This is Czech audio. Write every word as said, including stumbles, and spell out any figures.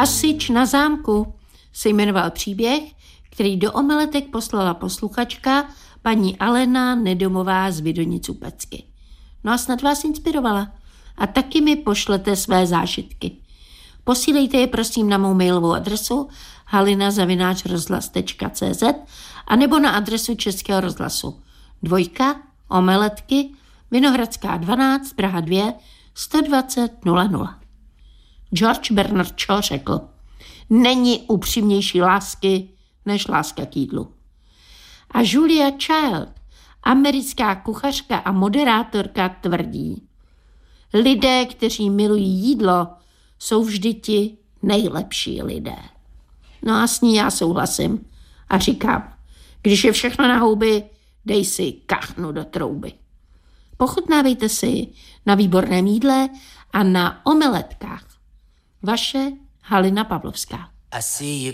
Hasič na zámku se jmenoval příběh, který do omeletek poslala posluchačka paní Alena Nedomová z Vidonic u Pecky. No a snad vás inspirovala. A taky mi pošlete své zážitky. Posílejte je prosím na mou mailovou adresu halina zavináč rozhlas tečka cé zet a nebo na adresu Českého rozhlasu. Dvojka, Omeletky, Vinohradská dvanáct, Praha dva, sto dvacet nula nula. George Bernard Shaw řekl, není upřímnější lásky než láska k jídlu. A Julia Child, americká kuchařka a moderátorka, tvrdí, lidé, kteří milují jídlo, jsou vždy ti nejlepší lidé. No a s ní já souhlasím a říkám, když je všechno na houby, dej si kachnu do trouby. Pochutnávejte si na výborném jídle a na omeletkách. Vaše Halina Pavlovská.